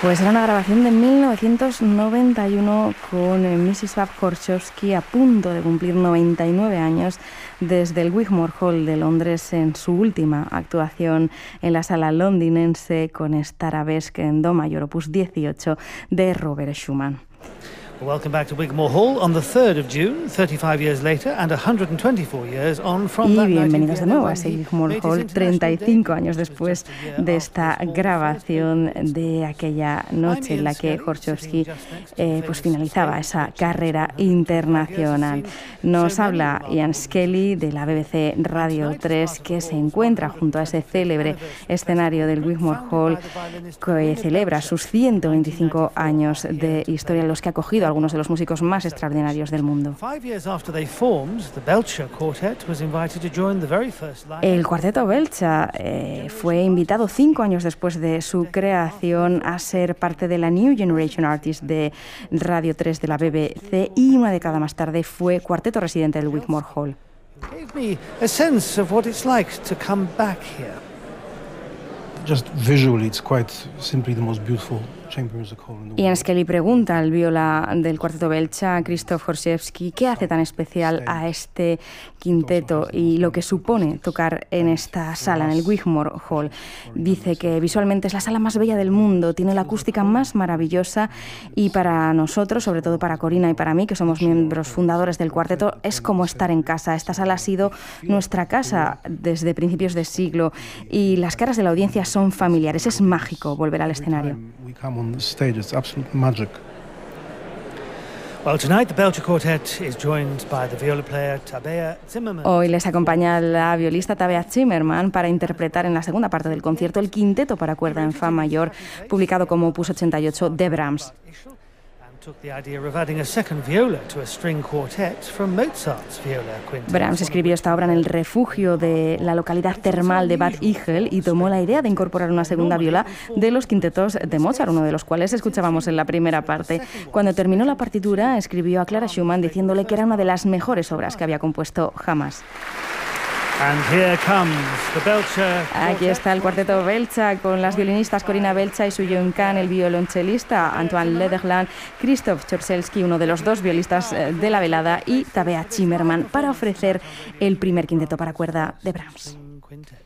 Pues era una grabación de 1991 con Mstislav Horšovský a punto de cumplir 99 años desde el Wigmore Hall de Londres en su última actuación en la sala londinense con esta arabesque en do mayor opus 18 de Robert Schumann. Welcome back to Wigmore Hall on the 3rd of June, 35 years later and 124 years on from that night. Y bienvenidos de nuevo a ese Wigmore Hall 35 años después de esta grabación de aquella noche en la que Horšovský pues finalizaba esa carrera internacional. Nos habla Ian Skelly de la BBC Radio 3, que se encuentra junto a ese célebre escenario del Wigmore Hall que celebra sus 125 años de historia, en los que ha acogido a algunos de los músicos más extraordinarios del mundo. El cuarteto Belcha fue invitado 5 años después de su creación a ser parte de la New Generation Artists de Radio 3 de la BBC, y una década más tarde fue cuarteto residente del Wigmore Hall. Just visually, it's quite simply the most beautiful chamber musical in the world. Ian Skelly pregunta al viola del cuarteto Belcha, Krzysztof Horšovský, qué hace tan especial a este quinteto y lo que supone tocar en esta sala, en el Wigmore Hall. Dice que visualmente es la sala más bella del mundo, tiene la acústica más maravillosa, y para nosotros, sobre todo para Corina y para mí, que somos miembros fundadores del cuarteto, es como estar en casa. Esta sala ha sido nuestra casa desde principios de siglo y las caras de la audiencia son familiares. Es mágico volver al escenario. Hoy les acompaña la violista Tabea Zimmermann para interpretar en la segunda parte del concierto el quinteto para cuerda en fa mayor, publicado como opus 88 de Brahms. Brahms escribió esta obra en el refugio de la localidad termal de Bad Ischl y tomó la idea de incorporar una segunda viola de los quintetos de Mozart, uno de los cuales escuchábamos en la primera parte. Cuando terminó la partitura, escribió a Clara Schumann diciéndole que era una de las mejores obras que había compuesto jamás. Aquí está el cuarteto Belcha con las violinistas Corina Belcha y Su-Yeon Kang, el violonchelista Antoine Lederland, Krzysztof Horšovský, uno de los dos violistas de la velada, y Tabea Zimmermann, para ofrecer el primer quinteto para cuerda de Brahms.